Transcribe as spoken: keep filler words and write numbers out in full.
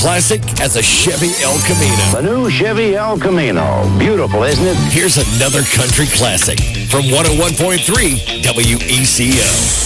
classic as a Chevy El Camino. The new Chevy El Camino. Beautiful, isn't it? Here's another country classic from one oh one point three W E C O.